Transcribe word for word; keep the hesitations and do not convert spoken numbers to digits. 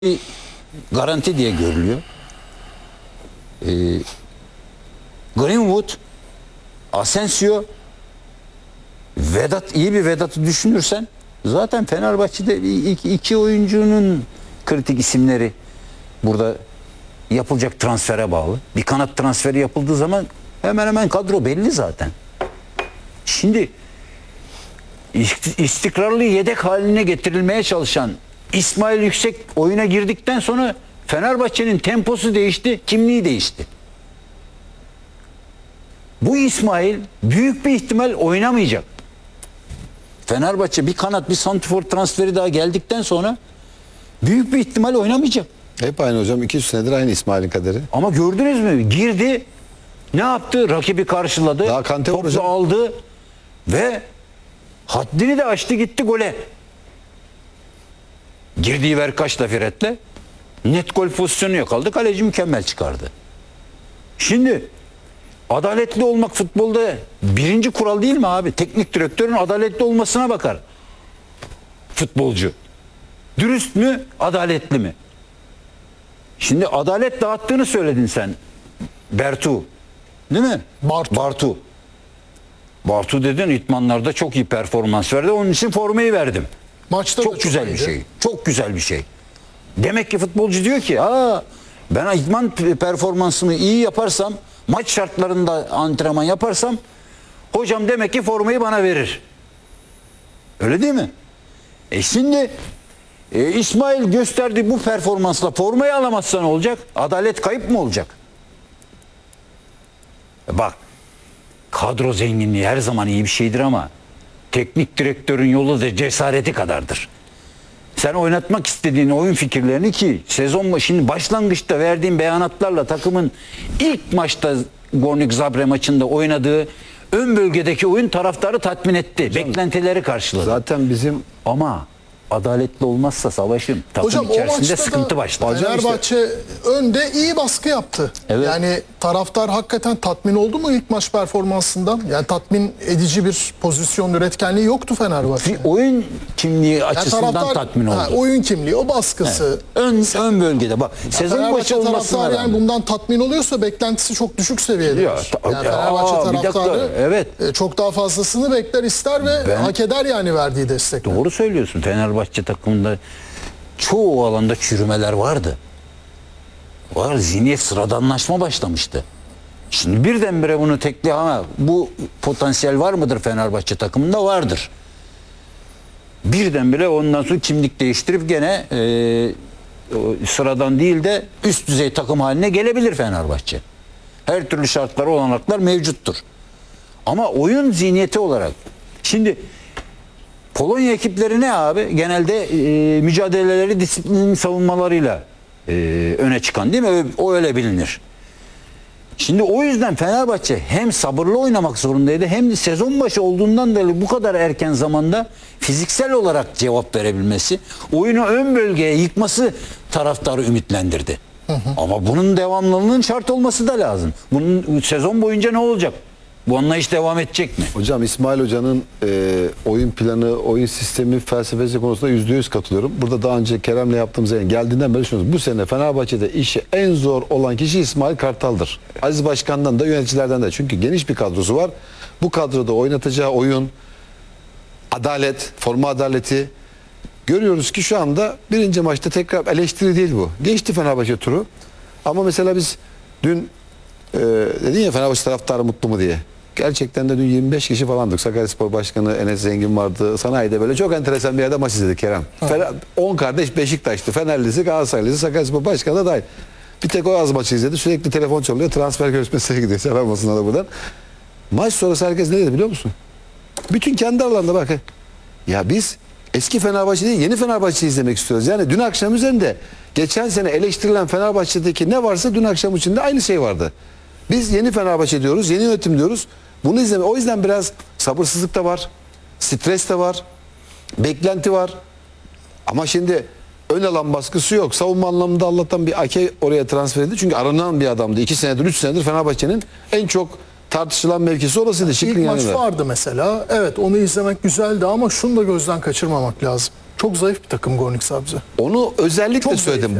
garanti diye görülüyor. Ee, Greenwood, Asensio, Vedat, iyi bir Vedat'ı düşünürsen zaten Fenerbahçe'de iki, iki oyuncunun kritik isimleri burada yapılacak transfere bağlı. Bir kanat transferi yapıldığı zaman hemen hemen kadro belli zaten. Şimdi istikrarlı yedek haline getirilmeye çalışan İsmail Yüksek oyuna girdikten sonra Fenerbahçe'nin temposu değişti, kimliği değişti. Bu İsmail büyük bir ihtimal oynamayacak. Fenerbahçe bir kanat, bir santrfor transferi daha geldikten sonra büyük bir ihtimal oynamayacak. Hep aynı hocam. iki yüz senedir aynı İsmail'in kaderi. Ama gördünüz mü? Girdi, ne yaptı? Rakibi karşıladı, Daha Kante topu aldı ve haddini de açtı, gitti gole. Girdiği Verkaç'la Fred'le net gol pozisyonu yakaladı. Kaleci mükemmel çıkardı. Şimdi adaletli olmak futbolda birinci kural değil mi abi? Teknik direktörün adaletli olmasına bakar futbolcu. Dürüst mü, adaletli mi? Şimdi adalet dağıttığını söyledin sen. Bertu. Değil mi? Bartu. Bartu. Bartu dedin, idmanlarda çok iyi performans verdi. Onun için formayı verdim. Maçta Çok güzel bir şey. Çok güzel bir şey. Demek ki futbolcu diyor ki, aa, ben idman performansımı iyi yaparsam, maç şartlarında antrenman yaparsam, hocam demek ki formayı bana verir. Öyle değil mi? E şimdi e, İsmail gösterdiği bu performansla formayı alamazsa ne olacak? Adalet kayıp mı olacak? E bak, kadro zenginliği her zaman iyi bir şeydir ama teknik direktörün yolu da cesareti kadardır. Sen oynatmak istediğin oyun fikirlerini, ki sezon başının başlangıçta verdiğin beyanatlarla takımın ilk maçta Gornik Zabre maçında oynadığı ön bölgedeki oyun taraftarı tatmin etti. Hocam, beklentileri karşıladı. Zaten bizim ama adaletli olmazsa savaşın takım Hocam, içerisinde sıkıntı başlar. Fenerbahçe önde iyi baskı yaptı. Evet. Yani taraftar hakikaten tatmin oldu mu ilk maç performansından? Yani tatmin edici bir pozisyon üretkenliği yoktu Fenerbahçe. Bir oyun kimliği Yani açısından taraftar, tatmin oldu. ha, oyun kimliği, o baskısı. Evet. Ön, ön bölgede bak. Yani Sezon başı olmasına taraftar rağmen. yani bundan tatmin oluyorsa beklentisi çok düşük seviyede. Ya, Yani aa, Fenerbahçe bir dakika, taraftarı evet. e, çok daha fazlasını bekler, ister ve Ben- hak eder yani verdiği destekle. Doğru söylüyorsun. Fenerbahçe takımında çoğu alanda çürümeler vardı. Var, zihniyet sıradanlaşma başlamıştı. Şimdi birdenbire bunu tekli, ama bu potansiyel var mıdır Fenerbahçe takımında? Vardır. Birdenbire ondan sonra kimlik değiştirip gene e, sıradan değil de üst düzey takım haline gelebilir Fenerbahçe. Her türlü şartlar, olanaklar mevcuttur. Ama oyun zihniyeti olarak şimdi Polonya ekipleri ne abi? Genelde e, mücadeleleri disiplin savunmalarıyla e, öne çıkan, değil mi? O öyle bilinir. Şimdi o yüzden Fenerbahçe hem sabırlı oynamak zorundaydı, hem de sezon başı olduğundan dolayı bu kadar erken zamanda fiziksel olarak cevap verebilmesi, oyunu ön bölgeye yıkması taraftarı ümitlendirdi. Hı hı. Ama bunun devamlılığının şart olması da lazım. Bunun sezon boyunca ne olacak? Bu anlayış devam edecek mi? hocam İsmail Hoca'nın e, oyun planı, oyun sistemi, felsefesi konusunda yüzde yüz katılıyorum. Burada daha önce Kerem'le yaptığımız yani geldiğinden beri düşünüyoruz. Bu sene Fenerbahçe'de işi en zor olan kişi İsmail Kartal'dır. Aziz Başkan'dan da, yöneticilerden de. Çünkü geniş bir kadrosu var. Bu kadroda oynatacağı oyun, adalet, forma adaleti, görüyoruz ki şu anda birinci maçta tekrar eleştiri değil bu. Geçti Fenerbahçe turu. Ama mesela biz dün e, dedin ya Fenerbahçe taraftarı mutlu mu diye. Gerçekten de dün yirmi beş kişi falandık. Sakaryaspor Başkanı Enes Zengin vardı. Sanayide böyle çok enteresan bir yerde maç izledik Kerem. on kardeş Beşiktaş'tı. Fenerlisi, Galatasaraylısı, Sakaryaspor Başkanı da dahil. Bir tek o az maçı izledi. Sürekli telefon çalıyor. Transfer görüşmesine gidiyor. Selam olsun ona buradan. Maç sonrası herkes ne dedi biliyor musun? Bütün kendi aralarında bak. Ya biz eski Fenerbahçe değil, yeni Fenerbahçe izlemek istiyoruz. Yani dün akşam üzerinde geçen sene eleştirilen Fenerbahçe'deki ne varsa dün akşam içinde aynı şey vardı. Biz yeni Fenerbahçe diyoruz, yeni yönetim diyoruz. Bunu izleme. O yüzden biraz sabırsızlık da var, stres de var, beklenti var. Ama şimdi ön alan baskısı yok. Savunma anlamında Allah'tan bir Ake oraya transfer edildi. Çünkü aranan bir adamdı. iki senedir, üç senedir Fenerbahçe'nin en çok tartışılan mevkisi orasıydı. İlk maç vardı mesela. Evet, onu izlemek güzeldi ama şunu da gözden kaçırmamak lazım. Çok zayıf bir takım Gornik Sabze. Onu özellikle Çok söyledim. zayıf